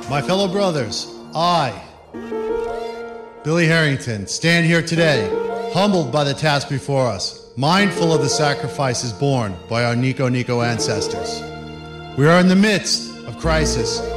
My fellow brothers, I, Billy Harrington, stand here today, humbled by the task before us, mindful of the sacrifices borne by our Nico ancestors. We are in the midst of crisis,